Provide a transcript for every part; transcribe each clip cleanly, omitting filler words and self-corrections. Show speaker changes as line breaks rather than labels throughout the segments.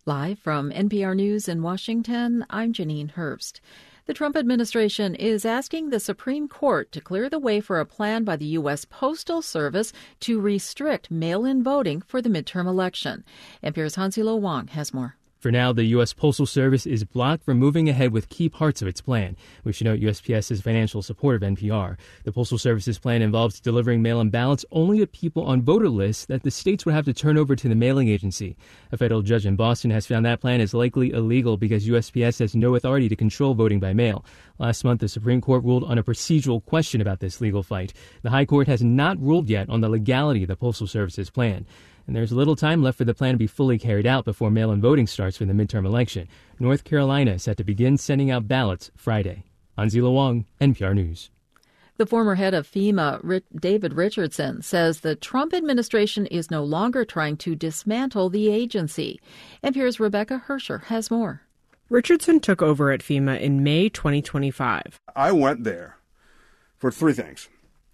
Live from NPR News in Washington, I'm Janine Herbst. The Trump administration is asking the Supreme Court to clear the way for a plan by the U.S. Postal Service to restrict mail-in voting for the midterm election. NPR's Hansilo Wang has more.
For now, the U.S. Postal Service is blocked from moving ahead with key parts of its plan. We should note USPS's financial support of NPR. The Postal Service's plan involves delivering mail-in ballots only to people on voter lists that the states would have to turn over to the mailing agency. A federal judge in Boston has found that plan is likely illegal because USPS has no authority to control voting by mail. Last month, the Supreme Court ruled on a procedural question about this legal fight. The High Court has not ruled yet on the legality of the Postal Service's plan. And there's little time left for the plan to be fully carried out before mail-in voting starts for the midterm election. North Carolina is set to begin sending out ballots Friday. Hansilo Wang, NPR News.
The former head of FEMA, David Richardson, says the Trump administration is no longer trying to dismantle the agency. NPR's Rebecca Hersher has more.
Richardson took over at FEMA in May 2025.
I went there for three things: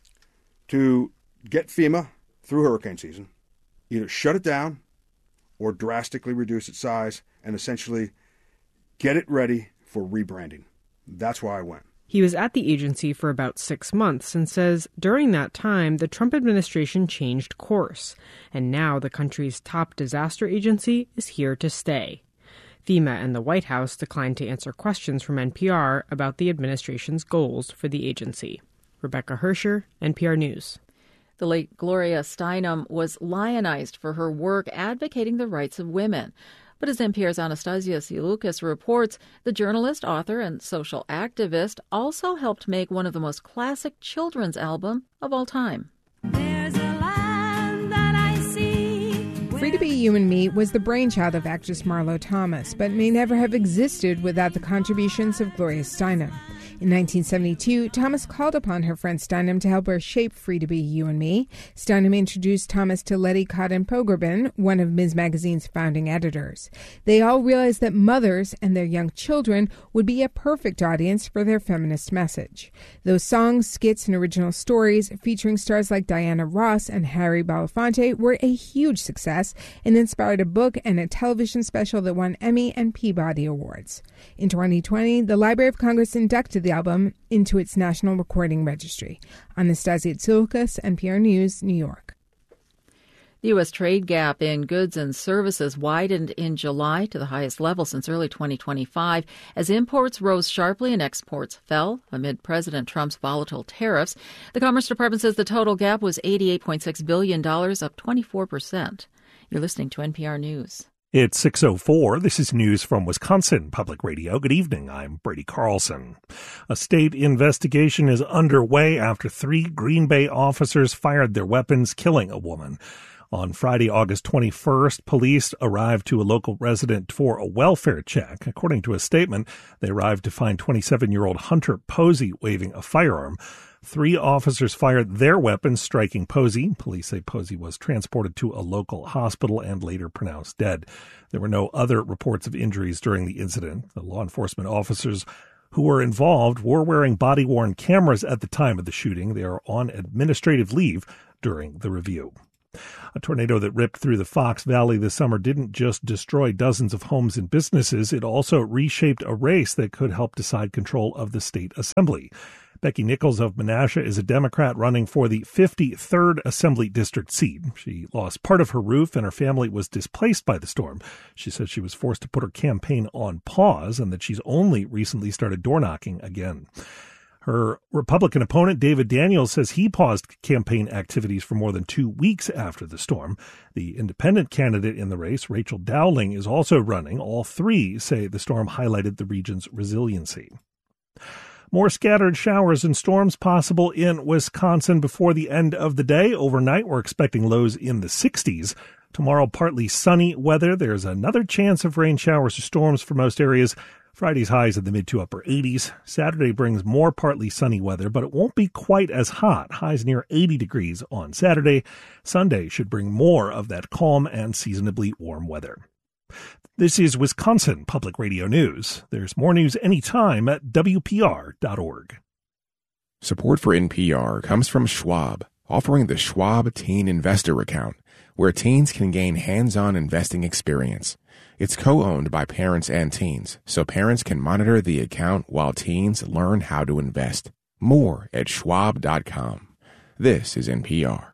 to get FEMA through hurricane season, either shut it down or drastically reduce its size, and essentially get it ready for rebranding. That's why I went.
He was at the agency for about 6 months and says during that time, the Trump administration changed course. And now the country's top disaster agency is here to stay. FEMA and the White House declined to answer questions from NPR about the administration's goals for the agency. Rebecca Hersher, NPR News.
The late Gloria Steinem was lionized for her work advocating the rights of women. But as NPR's Anastasia Silukas reports, the journalist, author, and social activist also helped make one of the most classic children's albums of all time.
There's a land that I see.
Free to Be You and Me was the brainchild of actress Marlo Thomas, but may never have existed without the contributions of Gloria Steinem. In 1972, Thomas called upon her friend Steinem to help her shape Free to Be You and Me. Steinem introduced Thomas to Letty Cotton Pogrebin, one of Ms. Magazine's founding editors. They all realized that mothers and their young children would be a perfect audience for their feminist message. Those songs, skits, and original stories featuring stars like Diana Ross and Harry Belafonte were a huge success and inspired a book and a television special that won Emmy and Peabody Awards. In 2020, the Library of Congress inducted the album into its National Recording Registry. Anastasia Tsioukas, NPR News, New York.
The U.S. trade gap in goods and services widened in July to the highest level since early 2025 as imports rose sharply and exports fell amid President Trump's volatile tariffs. The Commerce Department says the total gap was $88.6 billion, up 24%. You're listening to NPR News.
It's 6:04. This is news from Wisconsin Public Radio. Good evening. I'm Brady Carlson. A state investigation is underway after 3 Green Bay officers fired their weapons, killing a woman. On Friday, August 21st, police arrived to a local resident for a welfare check. According to a statement, they arrived to find 27-year-old Hunter Posey waving a firearm. 3 officers fired their weapons, striking Posey. Police say Posey was transported to a local hospital and later pronounced dead. There were no other reports of injuries during the incident. The law enforcement officers who were involved were wearing body-worn cameras at the time of the shooting. They are on administrative leave during the review. A tornado that ripped through the Fox Valley this summer didn't just destroy dozens of homes and businesses. It also reshaped a race that could help decide control of the state assembly. Becky Nichols of Menasha is a Democrat running for the 53rd Assembly District seat. She lost part of her roof and her family was displaced by the storm. She says she was forced to put her campaign on pause and that she's only recently started door knocking again. Her Republican opponent, David Daniels, says he paused campaign activities for more than 2 weeks after the storm. The independent candidate in the race, Rachel Dowling, is also running. All 3 say the storm highlighted the region's resiliency. More scattered showers and storms possible in Wisconsin before the end of the day. Overnight, we're expecting lows in the 60s. Tomorrow, partly sunny weather. There's another chance of rain showers or storms for most areas. Friday's highs in the mid to upper 80s. Saturday brings more partly sunny weather, but it won't be quite as hot. Highs near 80 degrees on Saturday. Sunday should bring more of that calm and seasonably warm weather. This is Wisconsin Public Radio News. There's more news anytime at WPR.org.
Support for NPR comes from Schwab, offering the Schwab Teen Investor Account. where teens can gain hands-on investing experience. It's co-owned by parents and teens, so parents can monitor the account while teens learn how to invest. More at Schwab.com. This is NPR.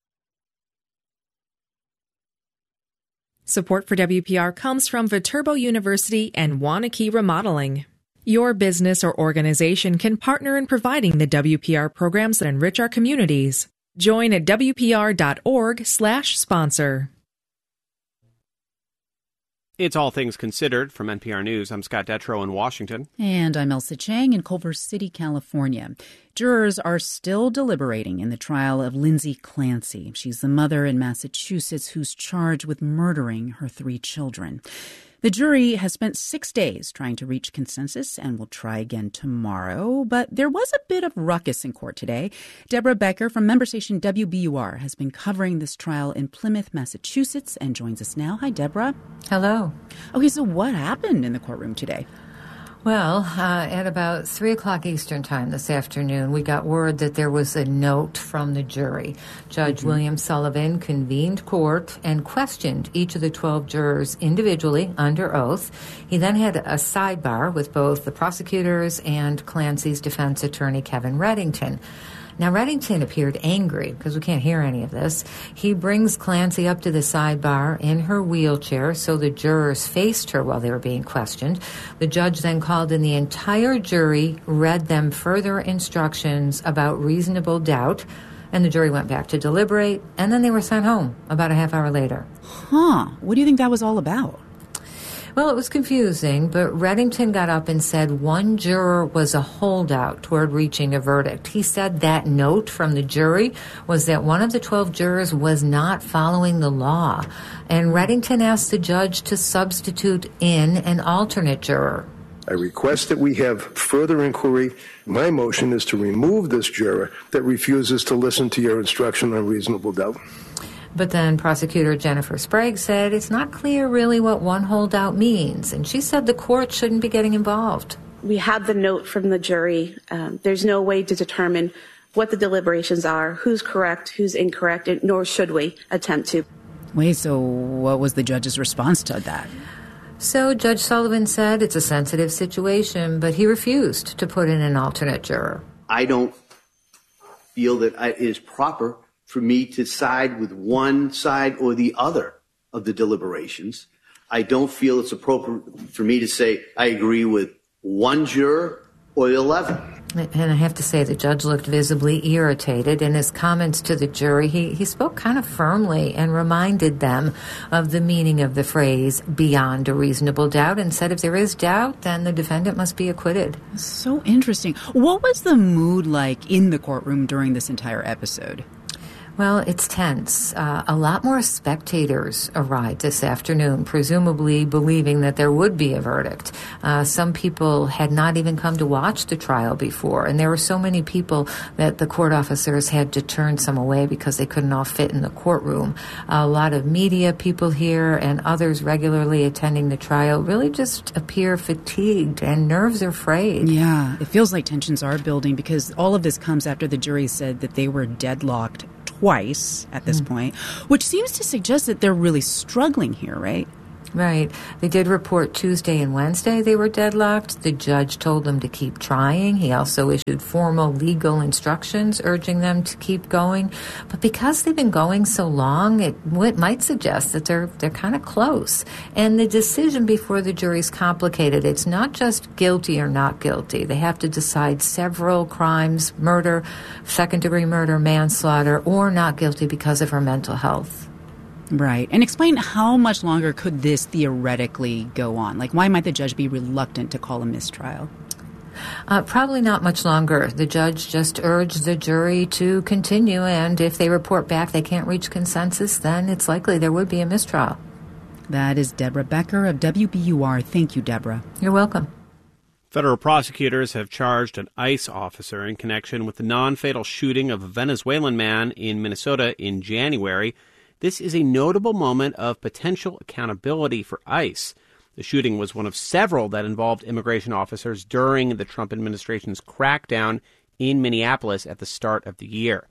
Support for WPR comes from Viterbo University and Wanakee Remodeling. Your business or organization can partner in providing the WPR programs that enrich our communities. Join at WPR.org/sponsor.
It's All Things Considered from NPR News. I'm Scott Detrow in Washington.
And I'm Elsa Chang in Culver City, California. Jurors are still deliberating in the trial of Lindsay Clancy. She's the mother in Massachusetts who's charged with murdering her 3 children. The jury has spent 6 days trying to reach consensus and will try again tomorrow. But there was a bit of ruckus in court today. Deborah Becker from member station WBUR has been covering this trial in Plymouth, Massachusetts, and joins us now. Hi, Deborah.
Hello.
Okay, so what happened in the courtroom today?
Well, at about 3 o'clock Eastern time this afternoon, we got word that there was a note from the jury. Judge William Sullivan convened court and questioned each of the 12 jurors individually under oath. He then had a sidebar with both the prosecutors and Clancy's defense attorney, Kevin Reddington. Now, Reddington appeared angry because we can't hear any of this. He brings Clancy up to the sidebar in her wheelchair so the jurors faced her while they were being questioned. The judge then called in the entire jury, read them further instructions about reasonable doubt, and the jury went back to deliberate, and then they were sent home about a half hour later.
What do you think that was all about?
Well, it was confusing, but Reddington got up and said one juror was a holdout toward reaching a verdict. He said that note from the jury was that one of the 12 jurors was not following the law. And Reddington asked the judge to substitute in an alternate juror.
I request that we have further inquiry. My motion is to remove this juror that refuses to listen to your instruction on reasonable doubt.
But then prosecutor Jennifer Sprague said it's not clear really what one holdout means, and she said the court shouldn't be getting involved.
We have the note from the jury. There's no way to determine what the deliberations are, who's correct, who's incorrect, nor should we attempt to.
Wait, so what was the judge's response to that?
So Judge Sullivan said it's a sensitive situation, but he refused to put in an alternate juror.
I don't feel that it is proper for me to side with one side or the other of the deliberations. I don't feel it's appropriate for me to say I agree with one juror or 11.
And I have to say the judge looked visibly irritated. In his comments to the jury, he spoke kind of firmly and reminded them of the meaning of the phrase beyond a reasonable doubt and said if there is doubt, then the defendant must be acquitted.
So interesting. What was the mood like in the courtroom during this entire episode?
Well, it's tense. A lot more spectators arrived this afternoon, presumably believing that there would be a verdict. Some people had not even come to watch the trial before, and there were so many people that the court officers had to turn some away because they couldn't all fit in the courtroom. A lot of media people here and others regularly attending the trial really just appear fatigued and nerves are frayed.
Yeah, it feels like tensions are building because all of this comes after the jury said that they were deadlocked twice at this point, which seems to suggest that they're really struggling here, right?
Right. They did report Tuesday and Wednesday they were deadlocked. The judge told them to keep trying. He also issued formal legal instructions urging them to keep going. But because they've been going so long, it might suggest that they're kind of close. And the decision before the jury's complicated. It's not just guilty or not guilty. They have to decide several crimes, murder, second-degree murder, manslaughter, or not guilty because of her mental health.
Right. And explain how much longer could this theoretically go on? Like, why might the judge be reluctant to call a mistrial?
Probably not much longer. The judge just urged the jury to continue, and if they report back they can't reach consensus, then it's likely there would be a mistrial.
That is Deborah Becker of WBUR. Thank you, Deborah.
You're welcome.
Federal prosecutors have charged an ICE officer in connection with the non-fatal shooting of a Venezuelan man in Minnesota in January. This is a notable moment of potential accountability for ICE. The shooting was one of several that involved immigration officers during the Trump administration's crackdown in Minneapolis at the start of the year.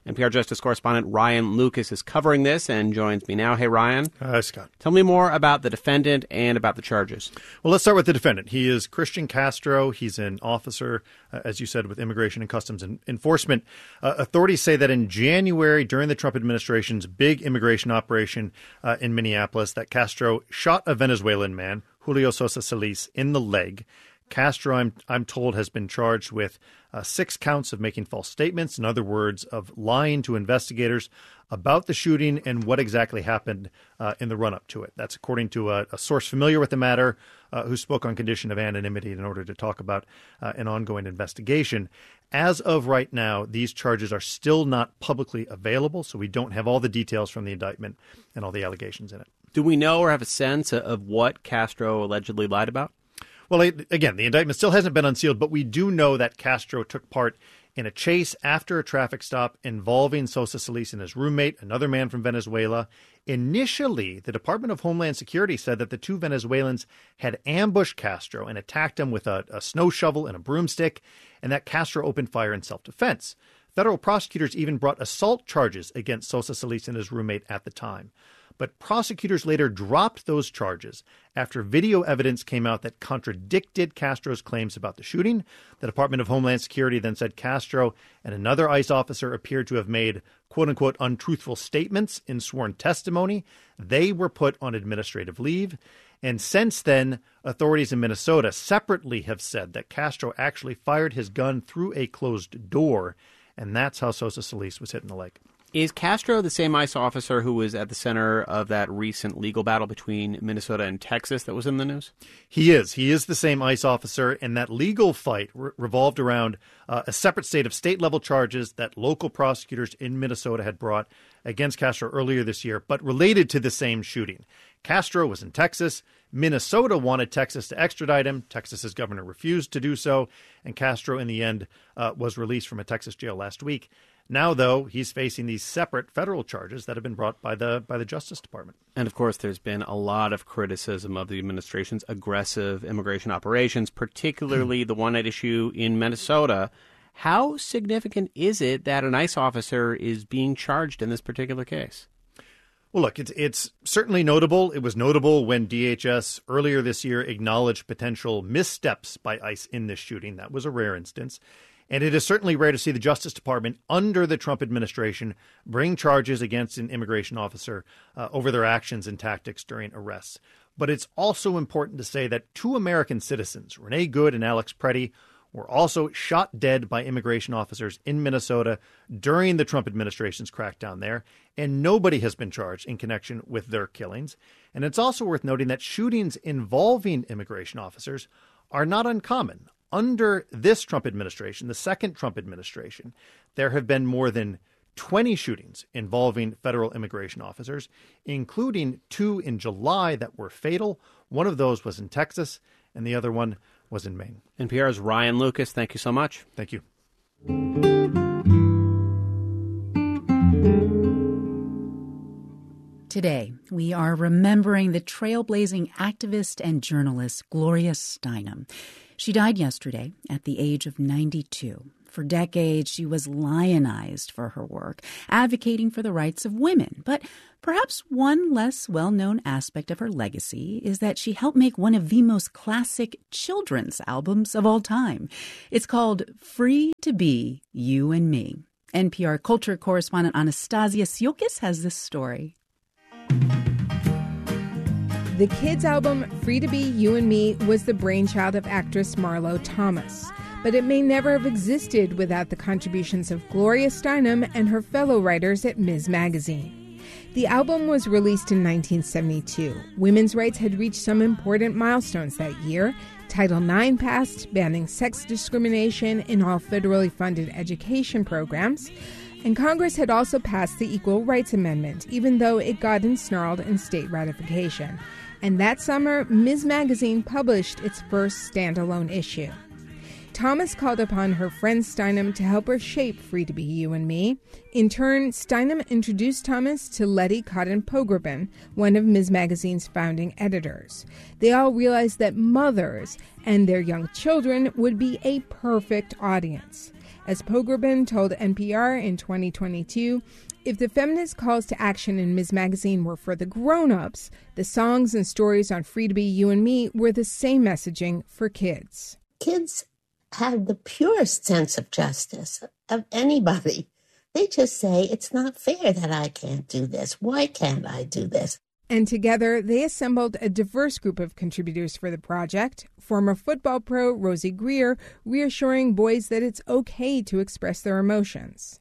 NPR Justice correspondent Ryan Lucas is covering this and joins me now. Hey, Ryan.
Hi, Scott.
Tell me more about the defendant and about the charges.
Well, let's start with the defendant. He is Christian Castro. He's an officer, as you said, with Immigration and Customs Enforcement. Authorities say that in January, during the Trump administration's big immigration operation in Minneapolis, that Castro shot a Venezuelan man, Julio Sosa Solis, in the leg. Castro, I'm told, has been charged with 6 counts of making false statements. In other words, of lying to investigators about the shooting and what exactly happened in the run-up to it. That's according to a source familiar with the matter who spoke on condition of anonymity in order to talk about an ongoing investigation. As of right now, these charges are still not publicly available, so we don't have all the details from the indictment and all the allegations in it.
Do we know or have a sense of what Castro allegedly lied about?
Well, again, the indictment still hasn't been unsealed, but we do know that Castro took part in a chase after a traffic stop involving Sosa Solis and his roommate, another man from Venezuela. Initially, the Department of Homeland Security said that the 2 Venezuelans had ambushed Castro and attacked him with a snow shovel and a broomstick, and that Castro opened fire in self-defense. Federal prosecutors even brought assault charges against Sosa Solis and his roommate at the time. But prosecutors later dropped those charges after video evidence came out that contradicted Castro's claims about the shooting. The Department of Homeland Security then said Castro and another ICE officer appeared to have made, quote-unquote, untruthful statements in sworn testimony. They were put on administrative leave. And since then, authorities in Minnesota separately have said that Castro actually fired his gun through a closed door, and that's how Sosa Solis was hit in the leg.
Is Castro the same ICE officer who was at the center of that recent legal battle between Minnesota and Texas that was in the news?
He is. He is the same ICE officer, and that legal fight revolved around a separate state of state-level charges that local prosecutors in Minnesota had brought against Castro earlier this year, but related to the same shooting. Castro was in Texas. Minnesota wanted Texas to extradite him. Texas's governor refused to do so, and Castro, in the end, was released from a Texas jail last week. Now, though, he's facing these separate federal charges that have been brought by the Justice Department.
And, of course, there's been a lot of criticism of the administration's aggressive immigration operations, particularly the one at issue in Minnesota. How significant is it that an ICE officer is being charged in this particular case?
Well, look, it's certainly notable. It was notable when DHS earlier this year acknowledged potential missteps by ICE in this shooting. That was a rare instance. And it is certainly rare to see the Justice Department under the Trump administration bring charges against an immigration officer over their actions and tactics during arrests. But it's also important to say that 2 American citizens, Renee Good and Alex Preddy, were also shot dead by immigration officers in Minnesota during the Trump administration's crackdown there, and nobody has been charged in connection with their killings. And it's also worth noting that shootings involving immigration officers are not uncommon. Under this Trump administration, the second Trump administration, there have been more than 20 shootings involving federal immigration officers, including 2 in July that were fatal. One of those was in Texas, and the other one was in Maine.
NPR's Ryan Lucas, thank you so much.
Thank you.
Today, we are remembering the trailblazing activist and journalist Gloria Steinem. She died yesterday at the age of 92. For decades, she was lionized for her work, advocating for the rights of women. But perhaps one less well-known aspect of her legacy is that she helped make one of the most classic children's albums of all time. It's called Free to Be You and Me. NPR culture correspondent Anastasia Siokis has this story.
The kids' album, Free to Be You and Me, was the brainchild of actress Marlo Thomas. But it may never have existed without the contributions of Gloria Steinem and her fellow writers at Ms. Magazine. The album was released in 1972. Women's rights had reached some important milestones that year. Title IX passed, banning sex discrimination in all federally funded education programs. And Congress had also passed the Equal Rights Amendment, even though it got ensnarled in state ratification. And that summer, Ms. Magazine published its first standalone issue. Thomas called upon her friend Steinem to help her shape Free to Be You and Me. In turn, Steinem introduced Thomas to Letty Cotton Pogrebin, one of Ms. Magazine's founding editors. They all realized that mothers and their young children would be a perfect audience. As Pogrebin told NPR in 2022, if the feminist calls to action in Ms. Magazine were for the grown-ups, the songs and stories on Free to Be You and Me were the same messaging for kids.
Kids have the purest sense of justice of anybody. They just say, it's not fair that I can't do this. Why can't I do this?
And together, they assembled a diverse group of contributors for the project. Former football pro Rosie Greer reassuring boys that it's okay to express their emotions.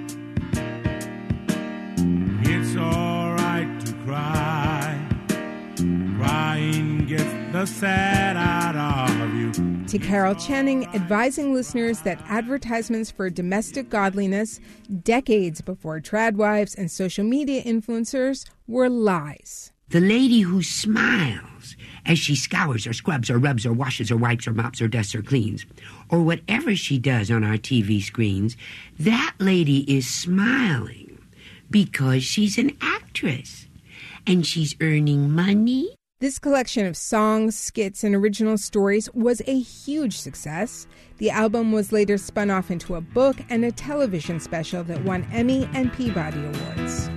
It's all right to cry. Crying gets the sad out of you.
To Carol Channing, advising listeners that advertisements for domestic godliness, decades before tradwives and social media influencers, were lies.
The lady who smiles as she scours or scrubs or rubs or washes or wipes or mops or dusts or cleans, or whatever she does on our TV screens, that lady is smiling because she's an actress and she's earning money.
This collection of songs, skits, and original stories was a huge success. The album was later spun off into a book and a television special that won Emmy and Peabody Awards.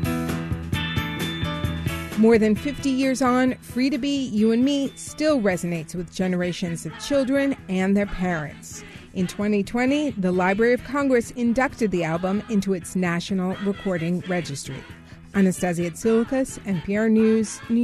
More than 50 years on, Free to Be You and Me still resonates with generations of children and their parents. In 2020, the Library of Congress inducted the album into its National Recording Registry. Anastasia Tsoulikas, NPR News, New York.